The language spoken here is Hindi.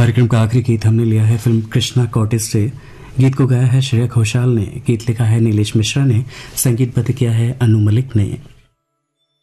कार्यक्रम का आखिरी गीत हमने लिया है फिल्म कृष्णा कॉटेज से। गीत को गाया है श्रेया घोषाल ने, गीत लिखा है नीलेश मिश्रा ने, संगीतबद्ध किया है अनु मलिक ने।